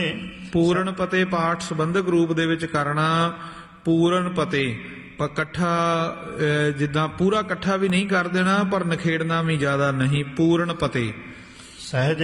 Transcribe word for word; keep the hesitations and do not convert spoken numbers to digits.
ਪੂਰਨ ਪਤੇ ਪਾਠ ਸੰਬੰਧਕ ਰੂਪ ਦੇ ਵਿੱਚ ਕਰਨਾ। ਪੂਰਨ ਪਤੇ ਪਰ ਇਕੱਠਾ ਜਿੱਦਾਂ ਪੂਰਾ ਇਕੱਠਾ ਵੀ ਨਹੀਂ ਕਰ ਦੇਣਾ, ਪਰ ਨਿਖੇੜਨਾ ਵੀ ਜ਼ਿਆਦਾ ਨਹੀਂ। ਪੂਰਨ ਪਤੇ ਸਹਿਜ